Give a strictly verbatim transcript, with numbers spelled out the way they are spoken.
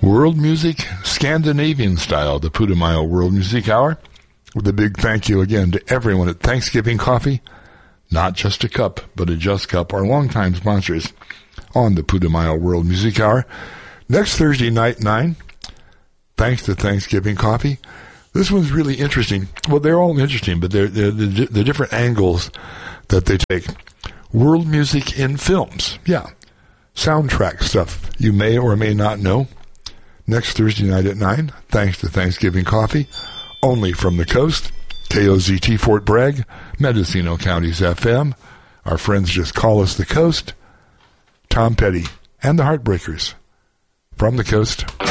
World music, Scandinavian style, the Putumayo World Music Hour. With a big thank you again to everyone at Thanksgiving Coffee. Not Just a Cup, but a Just Cup, our longtime sponsors on the Putumayo World Music Hour. Next Thursday night, nine, thanks to Thanksgiving Coffee. This one's really interesting. Well, they're all interesting, but they're, they're the, the different angles that they take. World music in films. Yeah. Soundtrack stuff you may or may not know. Next Thursday night at nine, thanks to Thanksgiving Coffee. Only from the coast. K O Z T Fort Bragg, Mendocino County's F M. Our friends just call us the coast. Tom Petty and the Heartbreakers from the coast.